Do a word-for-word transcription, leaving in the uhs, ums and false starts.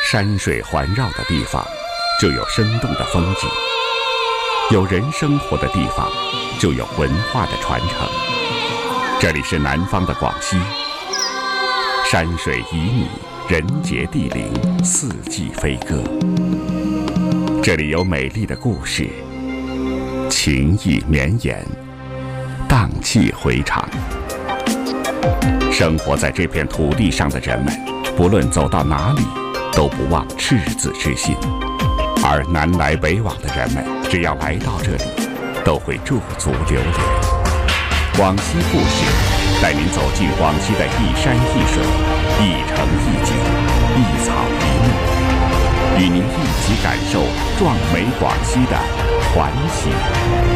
山水环绕的地方，就有生动的风景；有人生活的地方，就有文化的传承。这里是南方的广西，山水旖旎，人杰地灵，四季飞歌。这里有美丽的故事，情意绵延，荡气回肠。生活在这片土地上的人们，不论走到哪里，都不忘赤子之心。而南来北往的人们，只要来到这里，都会驻足留恋。广西故事，带您走进广西的一山一水、一城一景、一草一木，与您一起感受壮美广西的传奇。